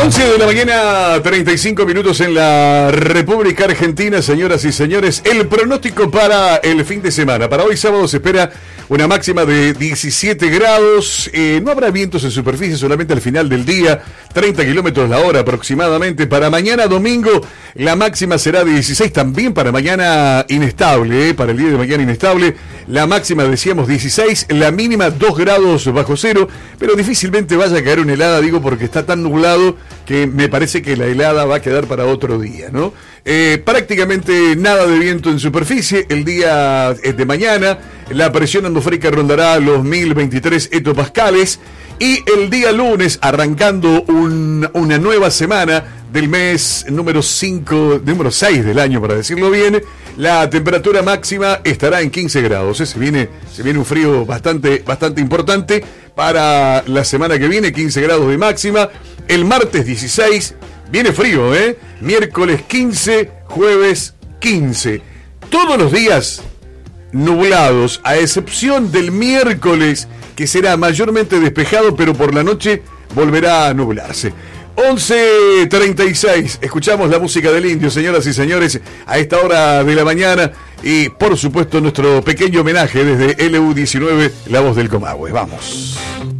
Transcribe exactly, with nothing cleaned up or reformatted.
once de la mañana, treinta y cinco minutos en la República Argentina, señoras y señores. El pronóstico para el fin de semana. Para hoy sábado se espera una máxima de diecisiete grados. Eh, no habrá vientos en superficie, solamente al final del día, treinta kilómetros la hora aproximadamente. Para mañana domingo la máxima será de dieciséis. También para mañana inestable, eh, para el día de mañana inestable. La máxima decíamos dieciséis, la mínima dos grados bajo cero. Pero difícilmente vaya a caer una helada, digo, porque está tan nublado que me parece que la helada va a quedar para otro día, ¿no? Eh, prácticamente nada de viento en superficie el día de mañana. La presión atmosférica rondará los mil veintitrés hectopascales. Y el día lunes, arrancando un, una nueva semana del mes número cinco, número seis del año, para decirlo bien, la temperatura máxima estará en quince grados. ¿eh? Se viene, se viene un frío bastante, bastante importante para la semana que viene, quince grados de máxima. El martes dieciséis, viene frío, ¿eh? Miércoles quince, jueves quince. Todos los días nublados, a excepción del miércoles, que será mayormente despejado, pero por la noche volverá a nublarse. once treinta y seis, escuchamos la música del Indio, señoras y señores, a esta hora de la mañana. Y por supuesto nuestro pequeño homenaje desde L U diecinueve, la voz del Comahue. Vamos.